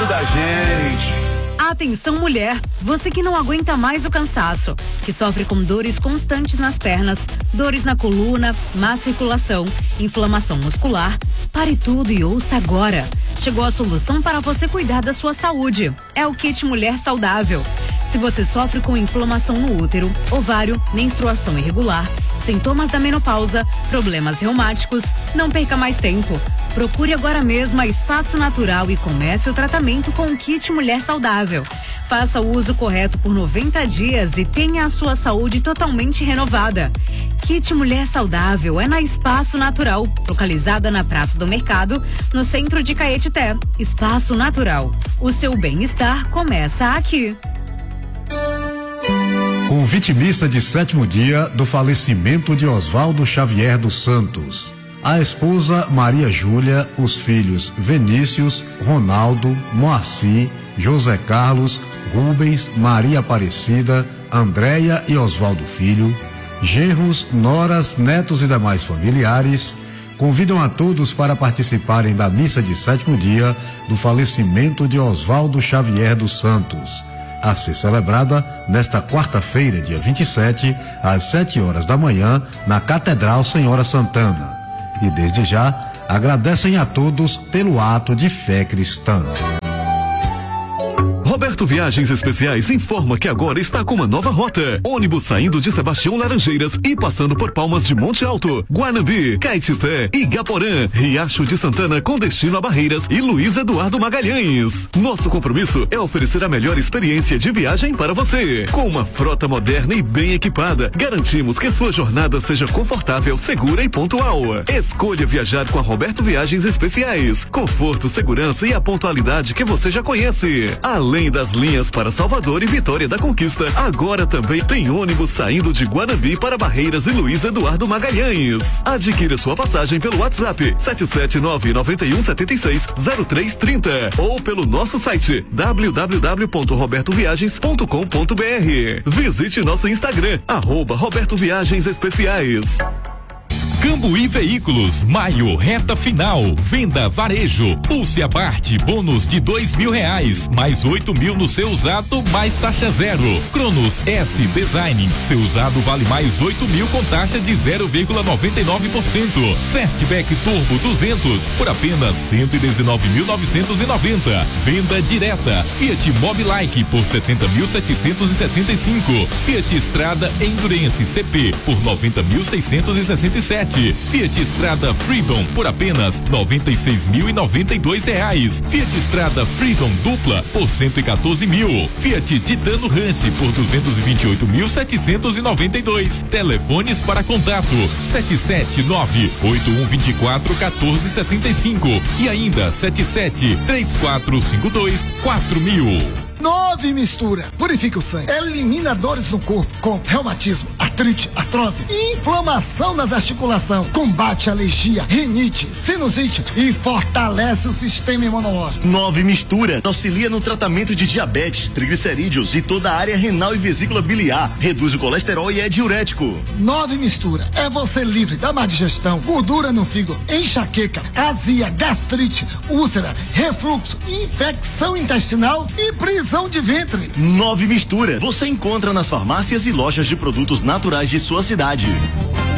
cuidando da gente. Atenção, mulher, você que não aguenta mais o cansaço, que sofre com dores constantes nas pernas, dores na coluna, má circulação, inflamação muscular, pare tudo e ouça agora. Chegou a solução para você cuidar da sua saúde. É o Kit Mulher Saudável. Se você sofre com inflamação no útero, ovário, menstruação irregular, sintomas da menopausa, problemas reumáticos, não perca mais tempo. Procure agora mesmo a Espaço Natural e comece o tratamento com o Kit Mulher Saudável. Faça o uso correto por 90 dias e tenha a sua saúde totalmente renovada. Kit Mulher Saudável é na Espaço Natural, localizada na Praça do Mercado, no centro de Caetité. Espaço Natural. O seu bem-estar começa aqui. Convite missa de 7º dia do falecimento de Oswaldo Xavier dos Santos. A esposa Maria Júlia, os filhos Vinícius, Ronaldo, Moacir, José Carlos, Rubens, Maria Aparecida, Andréia e Oswaldo Filho, genros, noras, netos e demais familiares, convidam a todos para participarem da missa de 7º dia do falecimento de Oswaldo Xavier dos Santos, a ser celebrada nesta quarta-feira, dia 27, às 7 horas da manhã, na Catedral Senhora Santana. E desde já, agradecem a todos pelo ato de fé cristã. Roberto Viagens Especiais informa que agora está com uma nova rota. Ônibus saindo de Sebastião Laranjeiras e passando por Palmas de Monte Alto, Guanambi, Caetité, Igaporã, Riacho de Santana com destino a Barreiras e Luiz Eduardo Magalhães. Nosso compromisso é oferecer a melhor experiência de viagem para você. Com uma frota moderna e bem equipada, garantimos que sua jornada seja confortável, segura e pontual. Escolha viajar com a Roberto Viagens Especiais. Conforto, segurança e a pontualidade que você já conhece. Além das linhas para Salvador e Vitória da Conquista, agora também tem ônibus saindo de Guanambi para Barreiras e Luiz Eduardo Magalhães. Adquira sua passagem pelo WhatsApp 77991760330 ou pelo nosso site www.robertoviagens.com.br. Visite nosso Instagram @Roberto Viagens Especiais. Cambuí Veículos, maio, reta final, venda varejo, Pulse Abarte, bônus de R$2.000, mais 8.000 no seu usado, mais taxa zero. Cronos S Design, seu usado vale mais 8.000 com taxa de 0,99%. Fastback Turbo 200, por apenas R$119.990. Venda direta, Fiat Mobilike por R$70.775. Fiat Strada Endurance CP por R$90.667. Fiat Strada Freedom por apenas R$96.092. Fiat Strada Freedom dupla por R$114.000. Fiat Titano Rance por R$228.792. Telefones para contato 779-8124-1475 e ainda 77-3452-4000. 9 Mistura. Purifica o sangue. Elimina dores no corpo, com reumatismo, artrite, artrose, inflamação nas articulações. Combate alergia, rinite, sinusite e fortalece o sistema imunológico. 9 Mistura. Auxilia no tratamento de diabetes, triglicerídeos e toda a área renal e vesícula biliar. Reduz o colesterol e é diurético. 9 Mistura. É você livre da má digestão, gordura no fígado, enxaqueca, azia, gastrite, úlcera, refluxo, infecção intestinal e prisão de ventre. 9 Mistura. Você encontra nas farmácias e lojas de produtos naturais de sua cidade.